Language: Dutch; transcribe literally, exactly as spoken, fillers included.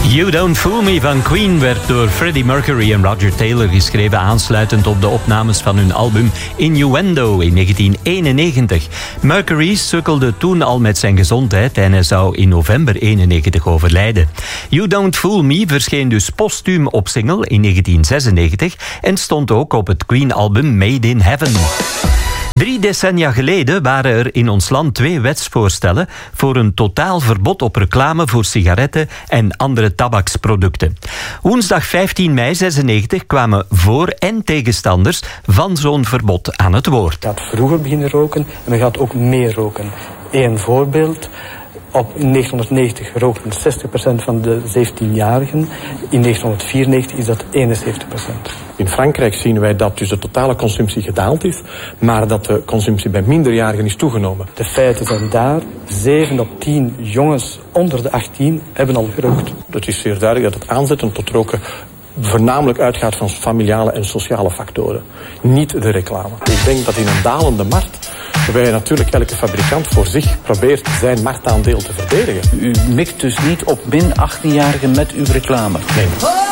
You Don't Fool Me van Queen werd door Freddie Mercury en Roger Taylor geschreven, aansluitend op de opnames van hun album Innuendo in negentien eenennegentig. Mercury sukkelde toen al met zijn gezondheid en hij zou in november eenennegentig overlijden. You Don't Fool Me verscheen dus postuum op single in negentien zesennegentig en stond ook op het Queen-album Made in Heaven. Drie decennia geleden waren er in ons land twee wetsvoorstellen voor een totaal verbod op reclame voor sigaretten en andere tabaksproducten. Woensdag vijftien mei zesennegentig kwamen voor- en tegenstanders van zo'n verbod aan het woord. Men gaat vroeger beginnen roken en men gaat ook meer roken. Eén voorbeeld. Op negentienhonderdnegentig rookten zestig procent van de zeventienjarigen. In negentienhonderdvierennegentig is dat eenenzeventig procent. In Frankrijk zien wij dat dus de totale consumptie gedaald is, maar dat de consumptie bij minderjarigen is toegenomen. De feiten zijn daar. zeven op tien jongens onder de achttien hebben al gerookt. Het is zeer duidelijk dat het aanzetten tot roken voornamelijk uitgaat van familiale en sociale factoren. Niet de reclame. Ik denk dat in een dalende markt, waarbij natuurlijk elke fabrikant voor zich probeert zijn marktaandeel te verdedigen. U mikt dus niet op min achttienjarigen met uw reclame? Nee.